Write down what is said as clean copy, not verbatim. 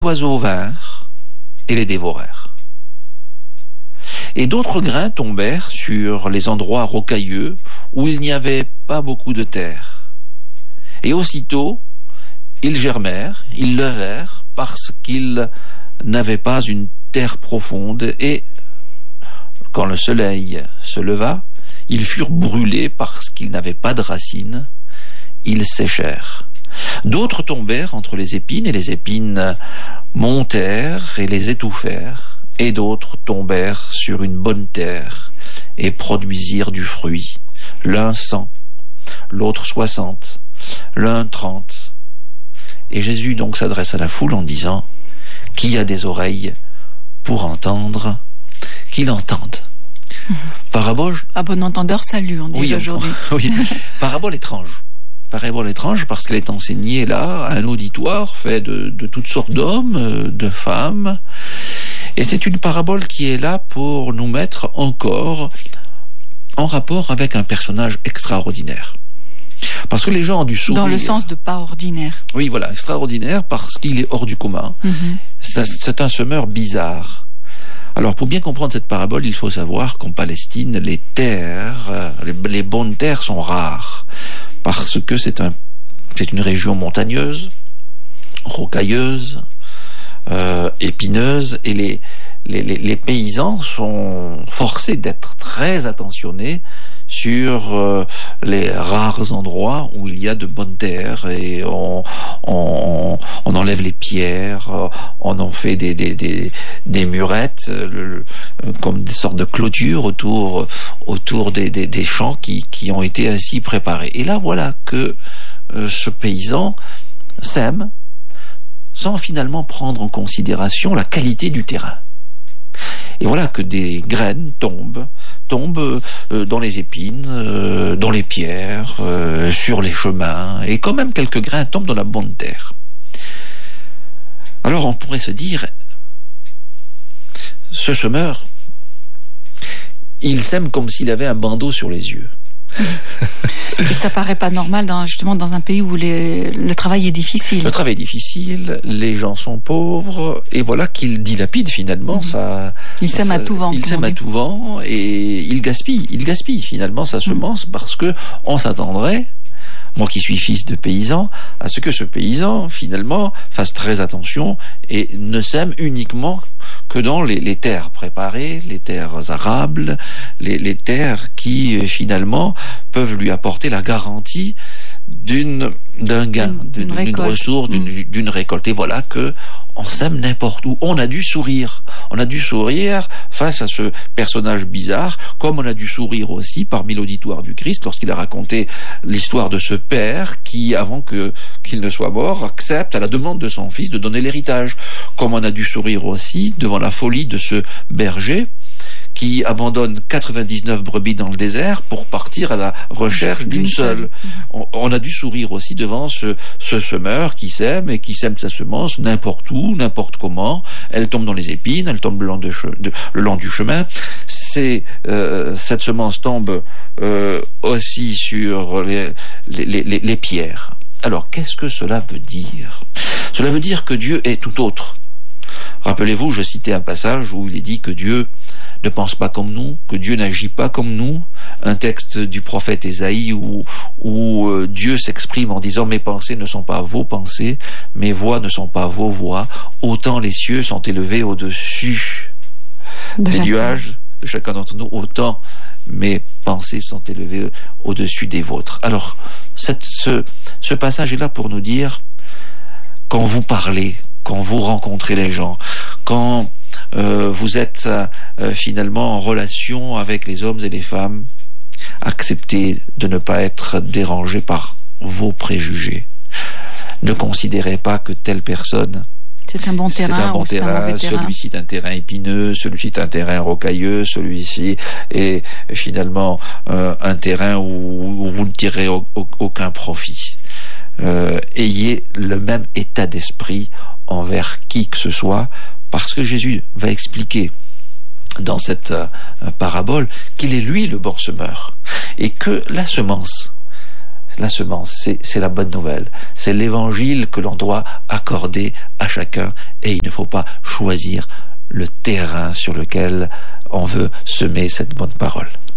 oiseaux vinrent et les dévorèrent. Et d'autres grains tombèrent sur les endroits rocailleux où il n'y avait pas beaucoup de terre. Et aussitôt, ils germèrent, ils levèrent, parce qu'ils n'avaient pas une terre profonde, et quand le soleil se leva, ils furent brûlés parce qu'ils n'avaient pas de racines, ils séchèrent. D'autres tombèrent entre les épines, et les épines montèrent et les étouffèrent, et d'autres tombèrent sur une bonne terre et produisirent du fruit, l'un 100, l'autre 60, l'un 30. Et Jésus donc s'adresse à la foule en disant: qui a des oreilles pour entendre, qu'il entende. Parabole. À bon entendeur, salut, on dit aujourd'hui. Oui, parabole étrange. Parabole étrange parce qu'elle est enseignée là à un auditoire fait de toutes sortes d'hommes, de femmes. Et c'est une parabole qui est là pour nous mettre encore en rapport avec un personnage extraordinaire. Parce que les gens ont dû sourire. Dans le sens de pas ordinaire. Oui, voilà, extraordinaire parce qu'il est hors du commun. C'est un semeur bizarre. Alors, pour bien comprendre cette parabole, il faut savoir qu'en Palestine, les terres, les bonnes terres sont rares. Parce que c'est une région montagneuse, rocailleuse, épineuse, et les paysans sont forcés d'être très attentionnés sur les rares endroits où il y a de bonnes terres, et on enlève les pierres, on en fait des murettes, comme des sortes de clôtures autour des champs qui ont été ainsi préparés. Et là, voilà que ce paysan sème sans finalement prendre en considération la qualité du terrain. Et voilà que des graines tombent dans les épines, dans les pierres, sur les chemins, et quand même quelques grains tombent dans la bonne terre. Alors on pourrait se dire, ce semeur, il sème comme s'il avait un bandeau sur les yeux. Et ça paraît pas normal justement dans un pays où le travail est difficile. Le travail est difficile, les gens sont pauvres, et voilà qu'il dilapide finalement il sème à tout vent. Il sème à tout vent, et il gaspille finalement sa semence, parce que on s'attendrait, moi qui suis fils de paysan, à ce que ce paysan finalement fasse très attention et ne sème uniquement que dans les terres préparées, les terres arables, les terres qui finalement peuvent lui apporter la garantie d'un gain, d'une ressource, d'une récolte. Et voilà que on sème n'importe où. On a dû sourire face à ce personnage bizarre, comme on a dû sourire aussi parmi l'auditoire du Christ lorsqu'il a raconté l'histoire de ce père qui, avant qu'il ne soit mort, accepte à la demande de son fils de donner l'héritage. Comme on a dû sourire aussi devant la folie de ce berger qui abandonne 99 brebis dans le désert pour partir à la recherche d'une seule. On a dû sourire aussi devant ce semeur qui sème, et qui sème sa semence n'importe où, n'importe comment. Elle tombe dans les épines, elle tombe le long du chemin. Cette semence tombe aussi sur les pierres. Alors, qu'est-ce que cela veut dire? Cela veut dire que Dieu est tout autre. Rappelez-vous, je citais un passage où il est dit que Dieu ne pense pas comme nous, que Dieu n'agit pas comme nous. Un texte du prophète Ésaïe où Dieu s'exprime en disant: mes pensées ne sont pas vos pensées, mes voix ne sont pas vos voix. Autant les cieux sont élevés au-dessus des nuages de chacun d'entre nous, autant mes pensées sont élevées au-dessus des vôtres. Alors, ce passage est là pour nous dire, quand vous parlez, quand vous rencontrez les gens, quand vous êtes finalement en relation avec les hommes et les femmes, acceptez de ne pas être dérangé par vos préjugés. Ne considérez pas que telle personne c'est un bon terrain, c'est un bon terrain, celui-ci est un terrain épineux, celui-ci est un terrain rocailleux, celui-ci est finalement un terrain où vous ne tirez aucun profit. Ayez le même état d'esprit envers qui que ce soit, parce que Jésus va expliquer dans cette parabole qu'il est lui le bon semeur, et que la semence, la semence, c'est la bonne nouvelle. C'est l'évangile que l'on doit accorder à chacun, et il ne faut pas choisir le terrain sur lequel on veut semer cette bonne parole.